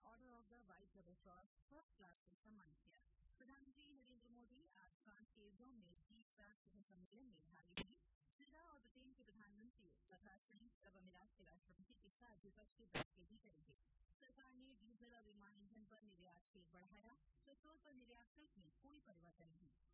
Order of the white rubber cross first class से सम्मानित किया। प्रधानमंत्री नरेंद्र मोदी आज फ्रांस के रोम में G7 शिखर सम्मेलन में भाग लेंगे। कनाडा और ब्रिटेन के प्रधानमंत्री तथा संयुक्त अरब अमीरात के राष्ट्रपति के साथ द्विपक्षीय बैठकें भी करेंगे। सरकार ने डीजल और विमान ईंधन पर निर्यात शुल्क बढ़ाया, पेट्रोल पर निर्यात शुल्क में कोई परिवर्तन नहीं।